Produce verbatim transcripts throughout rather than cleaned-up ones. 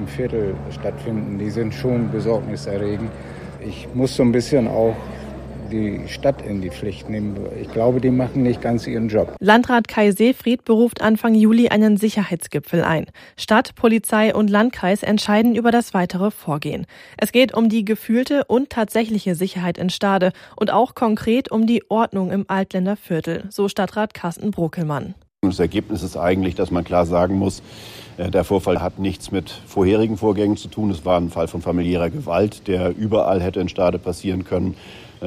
im Viertel stattfinden, die sind schon besorgniserregend. Ich muss so ein bisschen auch die Stadt in die Pflicht nehmen. Ich glaube, die machen nicht ganz ihren Job. Landrat Kai Seefried beruft Anfang Juli einen Sicherheitsgipfel ein. Stadt, Polizei und Landkreis entscheiden über das weitere Vorgehen. Es geht um die gefühlte und tatsächliche Sicherheit in Stade und auch konkret um die Ordnung im Altländer Viertel, so Stadtrat Carsten Brockelmann. Das Ergebnis ist eigentlich, dass man klar sagen muss, der Vorfall hat nichts mit vorherigen Vorgängen zu tun. Es war ein Fall von familiärer Gewalt, der überall hätte in Stade passieren können.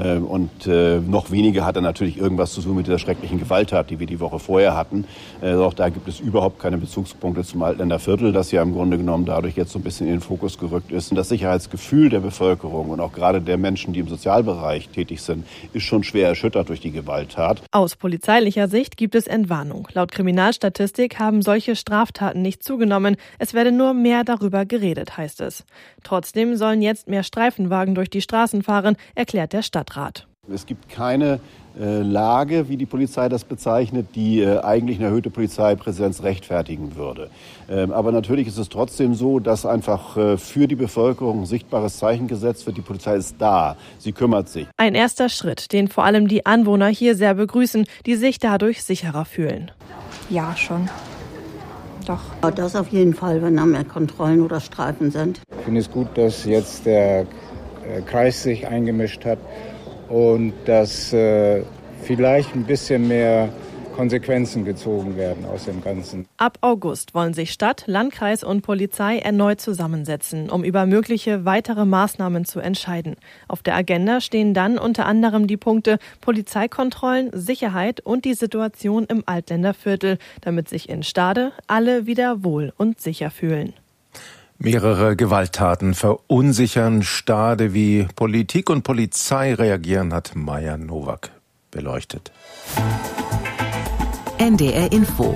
Und äh, noch weniger hat er natürlich irgendwas zu tun mit dieser schrecklichen Gewalttat, die wir die Woche vorher hatten. Äh, auch da gibt es überhaupt keine Bezugspunkte zum Altländer Viertel, das ja im Grunde genommen dadurch jetzt so ein bisschen in den Fokus gerückt ist. Und das Sicherheitsgefühl der Bevölkerung und auch gerade der Menschen, die im Sozialbereich tätig sind, ist schon schwer erschüttert durch die Gewalttat. Aus polizeilicher Sicht gibt es Entwarnung. Laut Kriminalstatistik haben solche Straftaten nicht zugenommen. Es werde nur mehr darüber geredet, heißt es. Trotzdem sollen jetzt mehr Streifenwagen durch die Straßen fahren, erklärt der Stadtrat. Es gibt keine äh, Lage, wie die Polizei das bezeichnet, die äh, eigentlich eine erhöhte Polizeipräsenz rechtfertigen würde. Ähm, aber natürlich ist es trotzdem so, dass einfach äh, für die Bevölkerung ein sichtbares Zeichen gesetzt wird. Die Polizei ist da, sie kümmert sich. Ein erster Schritt, den vor allem die Anwohner hier sehr begrüßen, die sich dadurch sicherer fühlen. Ja, schon. Doch. Das auf jeden Fall, wenn da mehr Kontrollen oder Streifen sind. Ich finde es gut, dass jetzt der Kreis sich eingemischt hat und dass äh, vielleicht ein bisschen mehr Konsequenzen gezogen werden aus dem Ganzen. Ab August wollen sich Stadt, Landkreis und Polizei erneut zusammensetzen, um über mögliche weitere Maßnahmen zu entscheiden. Auf der Agenda stehen dann unter anderem die Punkte Polizeikontrollen, Sicherheit und die Situation im Altländer Viertel, damit sich in Stade alle wieder wohl und sicher fühlen. Mehrere Gewalttaten verunsichern Stade. Wie Politik und Polizei reagieren, hat Maja Nowak beleuchtet. N D R Info.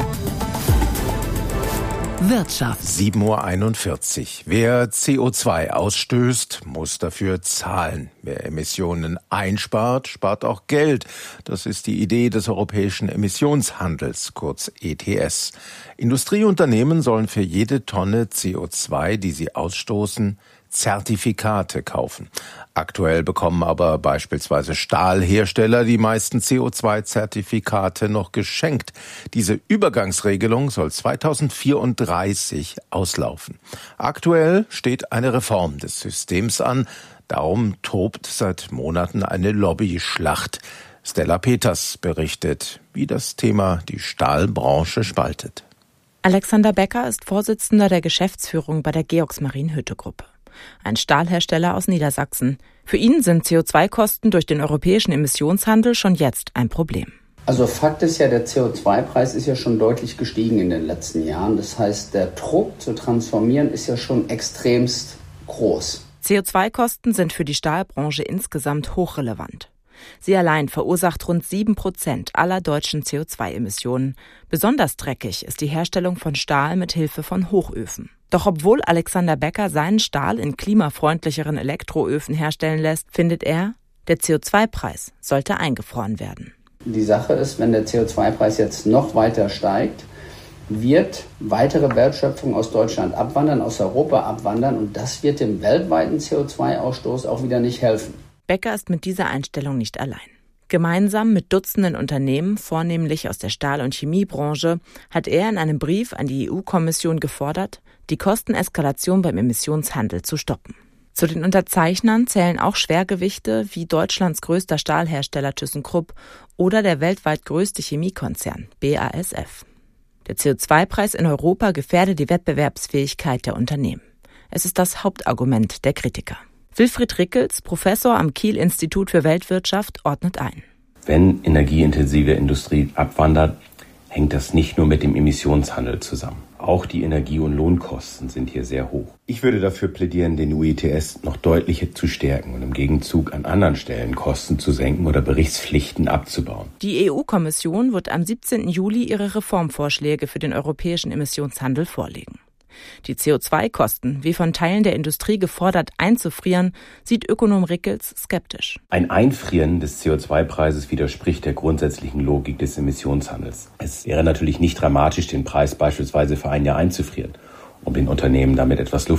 Wirtschaft. sieben Uhr einundvierzig. Wer C O zwei ausstößt, muss dafür zahlen. Wer Emissionen einspart, spart auch Geld. Das ist die Idee des europäischen Emissionshandels, kurz E T S. Industrieunternehmen sollen für jede Tonne C O zwei, die sie ausstoßen, Zertifikate kaufen. Aktuell bekommen aber beispielsweise Stahlhersteller die meisten C O zwei Zertifikate noch geschenkt. Diese Übergangsregelung soll zweitausendvierunddreißig auslaufen. Aktuell steht eine Reform des Systems an. Darum tobt seit Monaten eine Lobbyschlacht. Stella Peters berichtet, wie das Thema die Stahlbranche spaltet. Alexander Becker ist Vorsitzender der Geschäftsführung bei der Georgs Marine Hütte Gruppe, ein Stahlhersteller aus Niedersachsen. Für ihn sind C O zwei Kosten durch den europäischen Emissionshandel schon jetzt ein Problem. Also Fakt ist ja, der C O zwei Preis ist ja schon deutlich gestiegen in den letzten Jahren. Das heißt, der Druck zu transformieren ist ja schon extremst groß. C O zwei Kosten sind für die Stahlbranche insgesamt hochrelevant. Sie allein verursacht rund sieben Prozent aller deutschen C O zwei Emissionen. Besonders dreckig ist die Herstellung von Stahl mit Hilfe von Hochöfen. Doch obwohl Alexander Becker seinen Stahl in klimafreundlicheren Elektroöfen herstellen lässt, findet er, der C O zwei Preis sollte eingefroren werden. Die Sache ist, wenn der C O zwei Preis jetzt noch weiter steigt, wird weitere Wertschöpfung aus Deutschland abwandern, aus Europa abwandern, und das wird dem weltweiten C O zwei Ausstoß auch wieder nicht helfen. Becker ist mit dieser Einstellung nicht allein. Gemeinsam mit Dutzenden Unternehmen, vornehmlich aus der Stahl- und Chemiebranche, hat er in einem Brief an die E U-Kommission gefordert, die Kosteneskalation beim Emissionshandel zu stoppen. Zu den Unterzeichnern zählen auch Schwergewichte wie Deutschlands größter Stahlhersteller ThyssenKrupp oder der weltweit größte Chemiekonzern B A S F. Der C O zwei Preis in Europa gefährde die Wettbewerbsfähigkeit der Unternehmen. Es ist das Hauptargument der Kritiker. Wilfried Rickels, Professor am Kiel-Institut für Weltwirtschaft, ordnet ein. Wenn energieintensive Industrie abwandert, hängt das nicht nur mit dem Emissionshandel zusammen. Auch die Energie- und Lohnkosten sind hier sehr hoch. Ich würde dafür plädieren, den U E T S noch deutlicher zu stärken und im Gegenzug an anderen Stellen Kosten zu senken oder Berichtspflichten abzubauen. Die E U-Kommission wird am siebzehnten Juli ihre Reformvorschläge für den europäischen Emissionshandel vorlegen. Die C O zwei Kosten, wie von Teilen der Industrie gefordert, einzufrieren, sieht Ökonom Rickels skeptisch. Ein Einfrieren des C O zwei Preises widerspricht der grundsätzlichen Logik des Emissionshandels. Es wäre natürlich nicht dramatisch, den Preis beispielsweise für ein Jahr einzufrieren, um den Unternehmen damit etwas Luft